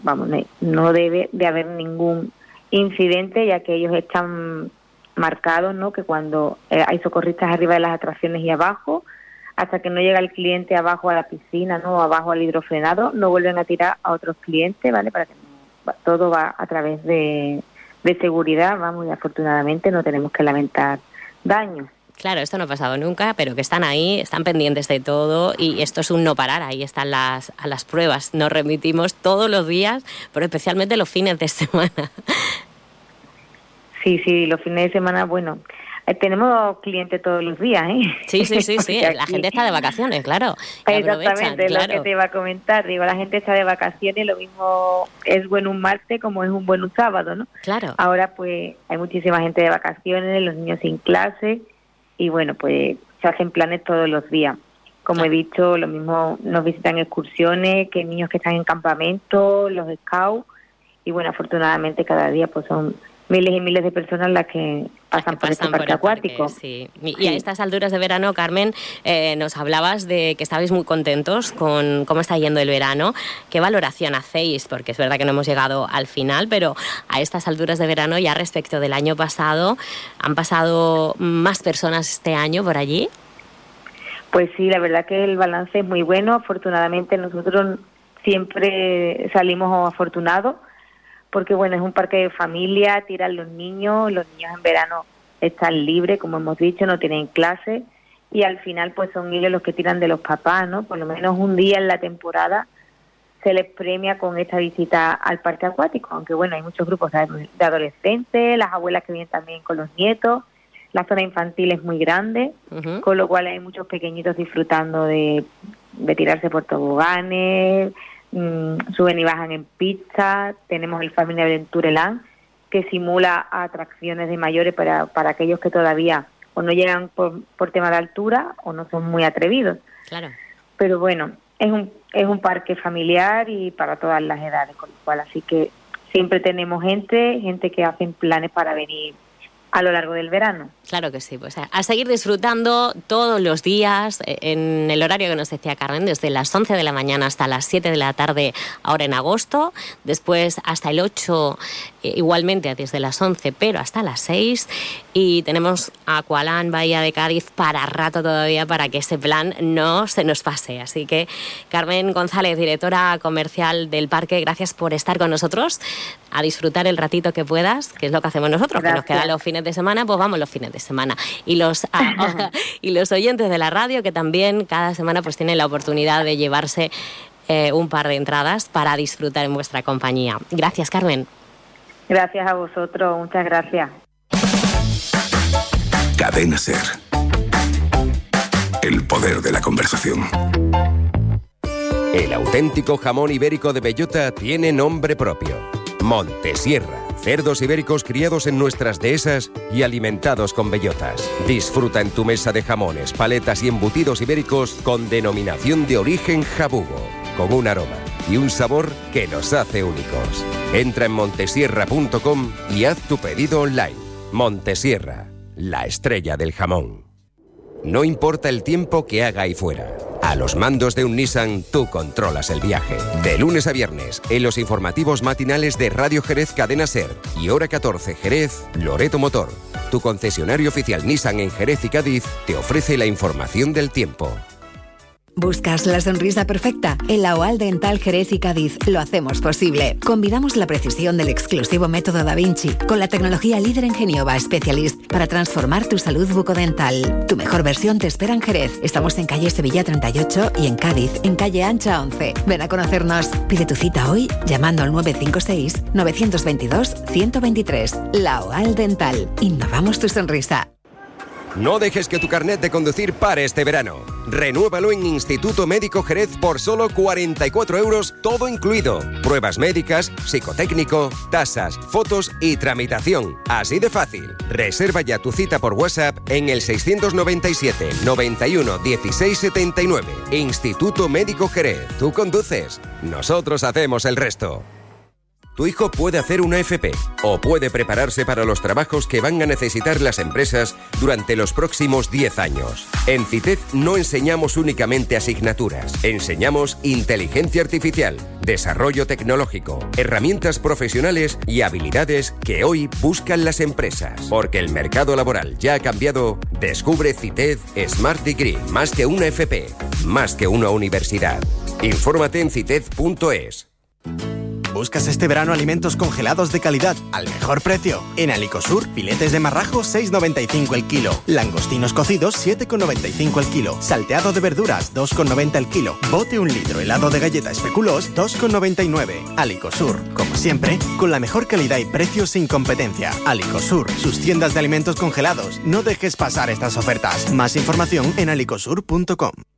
vamos, no debe de haber ningún incidente, ya que ellos están marcados, ¿no? Que cuando hay socorristas arriba de las atracciones y abajo, hasta que no llega el cliente abajo a la piscina, ¿no? Abajo al hidrofrenado, no vuelven a tirar a otros clientes, ¿vale? Para que todo va a través de seguridad, vamos, y afortunadamente no tenemos que lamentar daños. Claro, esto no ha pasado nunca, pero que están ahí, están pendientes de todo y esto es un no parar, ahí están a las pruebas. Nos remitimos todos los días, pero especialmente los fines de semana. Sí, los fines de semana, bueno, tenemos clientes todos los días, ¿eh? Sí, la gente está de vacaciones, claro. Exactamente, claro. Lo que te iba a comentar, digo, la gente está de vacaciones, lo mismo es bueno un martes como es un buen un sábado, ¿no? Claro. Ahora pues hay muchísima gente de vacaciones, los niños sin clase, y bueno, pues se hacen planes todos los días. Como he dicho, lo mismo nos visitan excursiones, que niños que están en campamento, los scouts, y bueno, afortunadamente cada día pues son miles y miles de personas las que pasan por este parque acuático. Sí. Y a estas alturas de verano, Carmen, nos hablabas de que estabais muy contentos con cómo está yendo el verano. ¿Qué valoración hacéis? Porque es verdad que no hemos llegado al final, pero a estas alturas de verano, ya respecto del año pasado, ¿han pasado más personas este año por allí? Pues sí, la verdad que el balance es muy bueno. Afortunadamente nosotros siempre salimos afortunados, porque bueno, es un parque de familia, tiran los niños en verano están libres, como hemos dicho, no tienen clase, y al final pues son ellos los que tiran de los papás, ¿no? Por lo menos un día en la temporada se les premia con esta visita al parque acuático, aunque bueno, hay muchos grupos de adolescentes, las abuelas que vienen también con los nietos, la zona infantil es muy grande, con lo cual hay muchos pequeñitos disfrutando de tirarse por toboganes, suben y bajan en pista. Tenemos el Family Adventureland, que simula atracciones de mayores para aquellos que todavía o no llegan por tema de altura o no son muy atrevidos. Claro. Pero bueno, es un parque familiar y para todas las edades, con lo cual así que siempre tenemos gente que hacen planes para venir a lo largo del verano. Claro que sí, pues a seguir disfrutando todos los días en el horario que nos decía Carmen, desde las 11 de la mañana hasta las 7 de la tarde ahora en agosto, después hasta el 8 igualmente desde las 11 pero hasta las 6, y tenemos Aqualand Bahía de Cádiz para rato todavía para que ese plan no se nos pase. Así que Carmen González, directora comercial del parque, gracias por estar con nosotros, a disfrutar el ratito que puedas, que es lo que hacemos nosotros. Gracias. Que nos quedan los fines de semana, pues vamos los fines de semana. Y los oyentes de la radio, que también cada semana pues tienen la oportunidad de llevarse un par de entradas para disfrutar en vuestra compañía. Gracias, Carmen. Gracias a vosotros, muchas gracias. Cadena SER. El poder de la conversación. El auténtico jamón ibérico de bellota tiene nombre propio: Montesierra. Cerdos ibéricos criados en nuestras dehesas y alimentados con bellotas. Disfruta en tu mesa de jamones, paletas y embutidos ibéricos con denominación de origen jabugo, con un aroma y un sabor que los hace únicos. Entra en montesierra.com y haz tu pedido online. Montesierra, la estrella del jamón. No importa el tiempo que haga ahí fuera. A los mandos de un Nissan, tú controlas el viaje. De lunes a viernes, en los informativos matinales de Radio Jerez Cadena SER y Hora 14 Jerez, Loreto Motor, tu concesionario oficial Nissan en Jerez y Cádiz, te ofrece la información del tiempo. ¿Buscas la sonrisa perfecta? En la OAL Dental Jerez y Cádiz lo hacemos posible. Combinamos la precisión del exclusivo método Da Vinci con la tecnología líder en Genioba Specialist para transformar tu salud bucodental. Tu mejor versión te espera en Jerez. Estamos en calle Sevilla 38 y en Cádiz, en calle Ancha 11. Ven a conocernos. Pide tu cita hoy llamando al 956-922-123. La OAL Dental. Innovamos tu sonrisa. No dejes que tu carnet de conducir pare este verano. Renúvalo en Instituto Médico Jerez por solo 44 euros, todo incluido. Pruebas médicas, psicotécnico, tasas, fotos y tramitación. Así de fácil. Reserva ya tu cita por WhatsApp en el 697 91 16 79. Instituto Médico Jerez. Tú conduces. Nosotros hacemos el resto. tu hijo puede hacer una FP o puede prepararse para los trabajos que van a necesitar las empresas durante los próximos 10 años. En CITED no enseñamos únicamente asignaturas, enseñamos inteligencia artificial, desarrollo tecnológico, herramientas profesionales y habilidades que hoy buscan las empresas. Porque el mercado laboral ya ha cambiado, descubre CITED Smart Degree, más que una FP, más que una universidad. Infórmate en cited.es. ¿Buscas este verano alimentos congelados de calidad al mejor precio? En Alicosur, filetes de marrajo 6,95 el kilo, langostinos cocidos 7,95 el kilo, salteado de verduras 2,90 el kilo, bote 1 litro helado de galleta especuloos 2,99. Alicosur, como siempre, con la mejor calidad y precios sin competencia. Alicosur, sus tiendas de alimentos congelados. No dejes pasar estas ofertas. Más información en alicosur.com.